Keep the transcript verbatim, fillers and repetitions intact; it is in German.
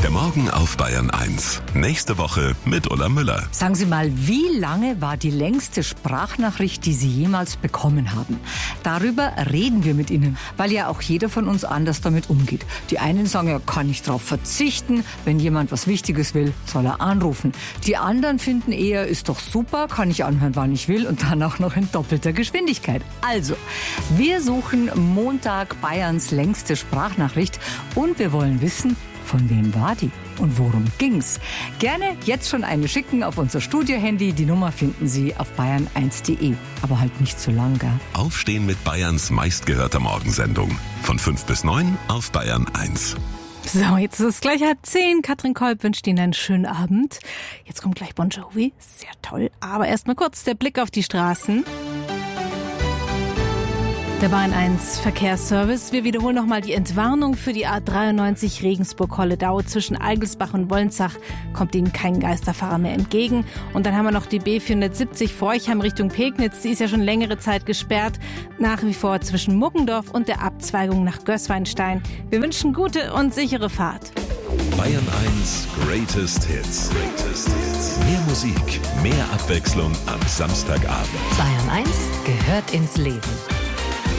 Der Morgen auf Bayern eins. Nächste Woche mit Ulla Müller. Sagen Sie mal, wie lange war die längste Sprachnachricht, die Sie jemals bekommen haben? Darüber reden wir mit Ihnen, weil ja auch jeder von uns anders damit umgeht. Die einen sagen, er kann nicht darauf verzichten. Wenn jemand was Wichtiges will, soll er anrufen. Die anderen finden eher, ist doch super, kann ich anhören, wann ich will und dann auch noch in doppelter Geschwindigkeit. Also, wir suchen Montag Bayerns längste Sprachnachricht und wir wollen wissen, von wem war die und worum ging's? Gerne jetzt schon eine schicken auf unser Studio-Handy. Die Nummer finden Sie auf bayern eins punkt de. Aber halt nicht zu lang, gell? Aufstehen mit Bayerns meistgehörter Morgensendung. Von fünf bis neun auf Bayern eins. So, jetzt ist es gleich halb zehn. Katrin Kolb wünscht Ihnen einen schönen Abend. Jetzt kommt gleich Bon Jovi. Sehr toll. Aber erst mal kurz der Blick auf die Straßen. Der Bayern eins Verkehrsservice. Wir wiederholen nochmal die Entwarnung für die A dreiundneunzig Regensburg-Holledau. Zwischen Eigelsbach und Wollensach kommt Ihnen kein Geisterfahrer mehr entgegen. Und dann haben wir noch die B vierhundertsiebzig Forchheim Richtung Pegnitz. Die ist ja schon längere Zeit gesperrt. Nach wie vor zwischen Muckendorf und der Abzweigung nach Gößweinstein. Wir wünschen gute und sichere Fahrt. Bayern eins Greatest Hits. Greatest Hits. Mehr Musik, mehr Abwechslung am Samstagabend. Bayern eins gehört ins Leben.